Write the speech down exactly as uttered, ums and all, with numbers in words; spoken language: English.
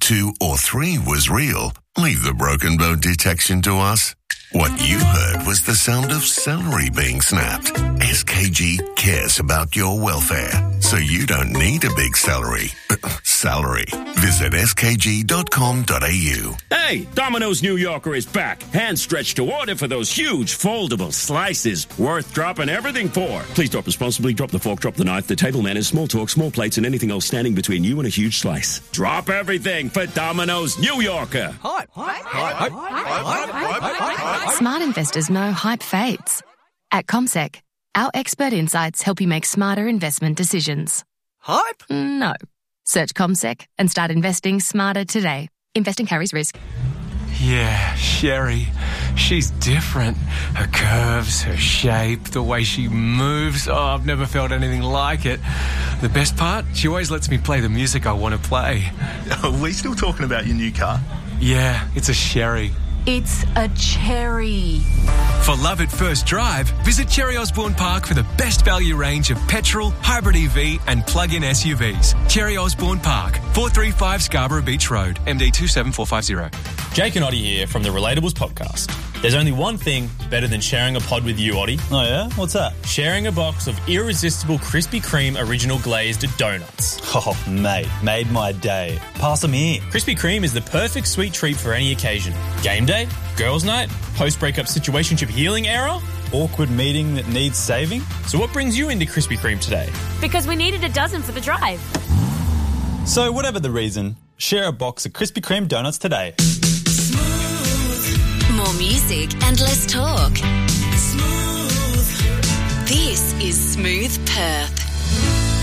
two, or three was real, leave the broken bone detection to us. What you heard was the sound of celery being snapped. S K G cares about your welfare, so you don't need a big celery. Salary. Visit s k g dot com dot a u. Hey, Domino's New Yorker is back. Hand stretched to order for those huge foldable slices worth dropping everything for. Please drop responsibly. Drop the fork, drop the knife, the table manners, small talk, small plates, and anything else standing between you and a huge slice. Drop everything for Domino's New Yorker. Hype, hype, hype, hype, hype, hype, hype, hype. Smart investors know hype fades. At CommSec, our expert insights help you make smarter investment decisions. Hype? No. Search CommSec and start investing smarter today. Investing carries risk. Yeah, Sherry. She's different. Her curves, her shape, the way she moves. Oh, I've never felt anything like it. The best part? She always lets me play the music I want to play. Are we still talking about your new car? Yeah, it's a Sherry. It's a cherry. For love at first drive, visit Cherry Osborne Park for the best value range of petrol, hybrid E V and plug-in S U Vs. Cherry Osborne Park, four thirty-five Scarborough Beach Road, M D two seven four five zero. Jake and Oddie here from the Relatables podcast. There's only one thing better than sharing a pod with you, Oddie. Oh, yeah? What's that? Sharing a box of irresistible Krispy Kreme original glazed donuts. Oh, mate, made my day. Pass them here. Krispy Kreme is the perfect sweet treat for any occasion. Game day, girls' night, post-breakup situationship healing era, awkward meeting that needs saving. So what brings you into Krispy Kreme today? Because we needed a dozen for the drive. So whatever the reason, share a box of Krispy Kreme donuts today. More music and less talk. Smooth. This is Smooth Perth.